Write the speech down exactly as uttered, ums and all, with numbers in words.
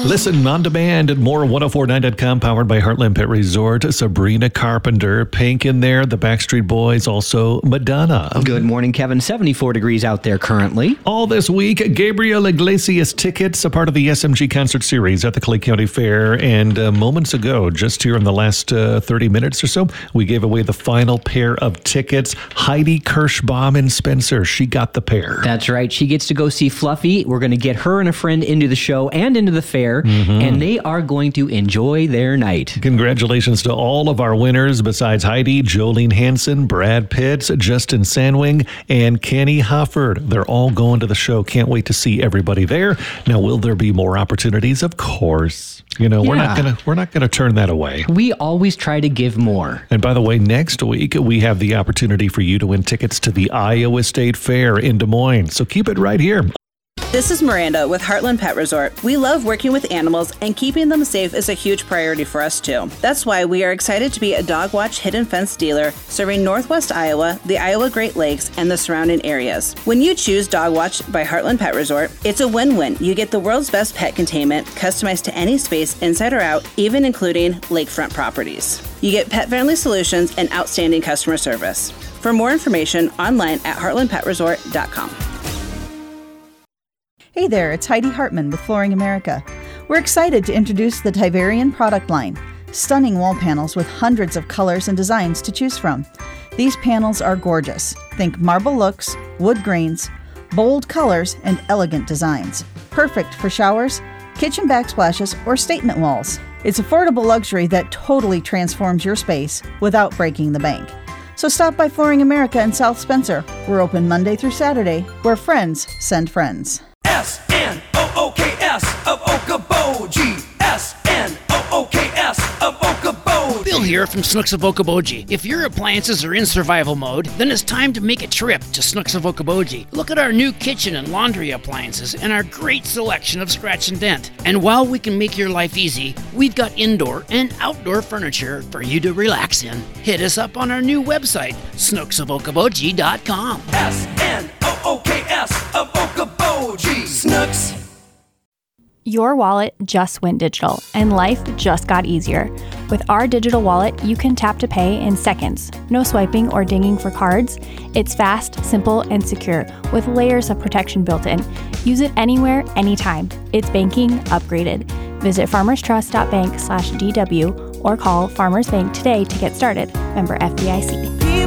Listen on demand at more ten forty-nine dot com, powered by Heartland Pet Resort. Sabrina Carpenter, Pink in there, the Backstreet Boys, also Madonna. Good morning, Kevin. seventy-four degrees out there currently. All this week, Gabriel Iglesias tickets, a part of the S M G concert series at the Clay County Fair. And uh, moments ago, just here in the last uh, thirty minutes or so, we gave away the final pair of tickets. Heidi Kirschbaum and Spencer, she got the pair. That's right. She gets to go see Fluffy. We're going to get her and a friend into the show and into the fair, mm-hmm. and they are going to enjoy their night. Congratulations to all of our winners besides Heidi, Jolene Hansen, Brad Pitts, Justin Sandwing, and Kenny Hofford. They're all going to the show. Can't wait to see everybody there. Now, will there be more opportunities? Of course. You know, yeah. we're not gonna we're not gonna turn that away. We always try to give more. And by the way, next week we have the opportunity for you to win tickets to the Iowa State Fair in Des Moines. So keep it right here. This is Miranda with Heartland Pet Resort. We love working with animals, and keeping them safe is a huge priority for us too. That's why we are excited to be a Dog Watch Hidden Fence dealer serving Northwest Iowa, the Iowa Great Lakes, and the surrounding areas. When you choose Dog Watch by Heartland Pet Resort, it's a win-win. You get the world's best pet containment, customized to any space inside or out, even including lakefront properties. You get pet-friendly solutions and outstanding customer service. For more information, online at heartland pet resort dot com. Hey there, it's Heidi Hartman with Flooring America. We're excited to introduce the Tiverian product line. Stunning wall panels with hundreds of colors and designs to choose from. These panels are gorgeous. Think marble looks, wood grains, bold colors, and elegant designs. Perfect for showers, kitchen backsplashes, or statement walls. It's affordable luxury that totally transforms your space without breaking the bank. So stop by Flooring America in South Spencer. We're open Monday through Saturday, where friends send friends. S N O O K S of Okoboji. S N O O K S of Okoboji. Bill here from Snooks of Okoboji. If your appliances are in survival mode, then it's time to make a trip to Snooks of Okoboji. Look at our new kitchen and laundry appliances and our great selection of scratch and dent. And while we can make your life easy, we've got indoor and outdoor furniture for you to relax in. Hit us up on our new website, snooks of okoboji dot com. S N O O K S of Okoboji. Snooks. Your wallet just went digital, and life just got easier. With our digital wallet, you can tap to pay in seconds. No swiping or dinging for cards. It's fast, simple, and secure, with layers of protection built in. Use it anywhere, anytime. It's banking upgraded. Visit farmerstrust dot bank slash D W or call Farmers Bank today to get started. Member F D I C.